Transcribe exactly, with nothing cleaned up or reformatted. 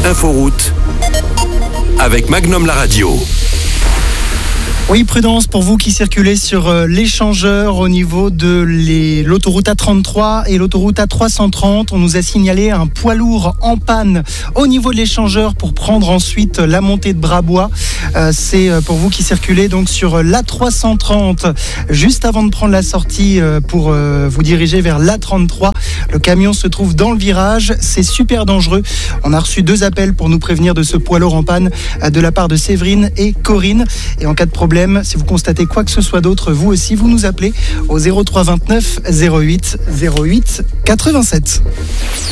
Inforoute avec Magnum la radio. Oui, prudence pour vous qui circulez sur euh, l'échangeur au niveau de les, l'autoroute A trente-trois et l'autoroute A trois cent trente. On nous a signalé un poids lourd en panne au niveau de l'échangeur pour prendre ensuite la montée de Brabois. Euh, c'est pour vous qui circulez donc sur l'A trois cent trente, juste avant de prendre la sortie euh, pour euh, vous diriger vers l'A trente-trois. Le camion se trouve dans le virage, c'est super dangereux. On a reçu deux appels pour nous prévenir de ce poids lourd en panne euh, de la part de Séverine et Corinne. Et en cas de problème, si vous constatez quoi que ce soit d'autre, vous aussi, vous nous appelez au zéro trois vingt-neuf zéro huit zéro huit quatre-vingt-sept.